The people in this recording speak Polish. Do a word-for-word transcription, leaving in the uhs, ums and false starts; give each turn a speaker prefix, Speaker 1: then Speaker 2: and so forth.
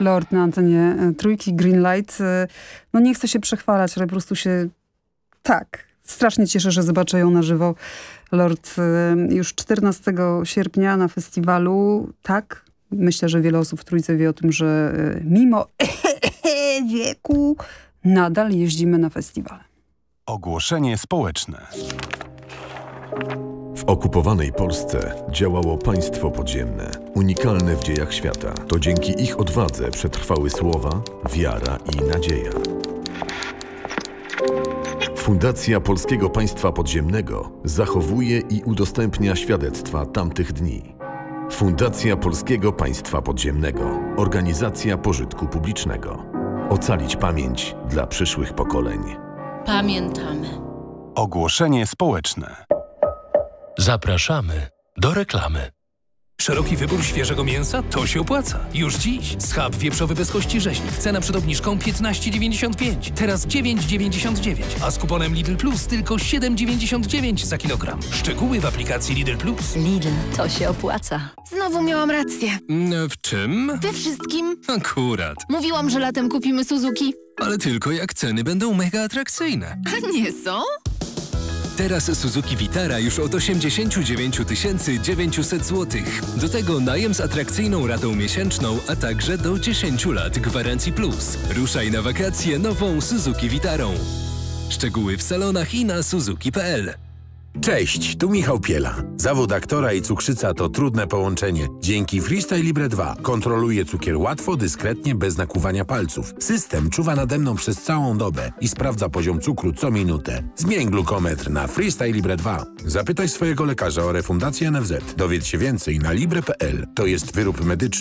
Speaker 1: Lord na antenie Trójki, Greenlight. No nie chcę się przechwalać, ale po prostu się tak, strasznie cieszę, że zobaczę ją na żywo. Lord już czternastego sierpnia na festiwalu. Tak, myślę, że wiele osób w Trójce wie o tym, że mimo wieku nadal jeździmy na festiwal.
Speaker 2: Ogłoszenie społeczne.
Speaker 3: W okupowanej Polsce działało państwo podziemne, unikalne w dziejach świata. To dzięki ich odwadze przetrwały słowa, wiara i nadzieja. Fundacja Polskiego Państwa Podziemnego zachowuje i udostępnia świadectwa tamtych dni. Fundacja Polskiego Państwa Podziemnego. Organizacja pożytku publicznego. Ocalić pamięć dla przyszłych pokoleń.
Speaker 4: Pamiętamy.
Speaker 2: Ogłoszenie społeczne.
Speaker 5: Zapraszamy do reklamy.
Speaker 6: Szeroki wybór świeżego mięsa? To się opłaca. Już dziś. Schab wieprzowy bez kości rzeźnik. Cena przed obniżką piętnaście dziewięćdziesiąt pięć. Teraz dziewięć dziewięćdziesiąt dziewięć. A z kuponem Lidl Plus tylko siedem dziewięćdziesiąt dziewięć za kilogram. Szczegóły w aplikacji Lidl Plus.
Speaker 4: Lidl, to się opłaca.
Speaker 7: Znowu miałam rację.
Speaker 6: W czym?
Speaker 7: We wszystkim.
Speaker 6: Akurat.
Speaker 7: Mówiłam, że latem kupimy Suzuki.
Speaker 6: Ale tylko jak ceny będą mega atrakcyjne.
Speaker 7: A nie są?
Speaker 6: Teraz Suzuki Vitara już od osiemdziesiąt dziewięć tysięcy dziewięćset złotych. Do tego najem z atrakcyjną ratą miesięczną, a także do dziesięć lat gwarancji plus. Ruszaj na wakacje nową Suzuki Vitarą. Szczegóły w salonach i na suzuki kropka p l.
Speaker 8: Cześć, tu Michał Piela. Zawód aktora i cukrzyca to trudne połączenie. Dzięki Freestyle Libre dwa kontroluję cukier łatwo, dyskretnie, bez nakłuwania palców. System czuwa nade mną przez całą dobę i sprawdza poziom cukru co minutę. Zmień glukometr na Freestyle Libre dwa. Zapytaj swojego lekarza o refundację N F Z. Dowiedz się więcej na libre kropka p l. To jest wyrób medyczny.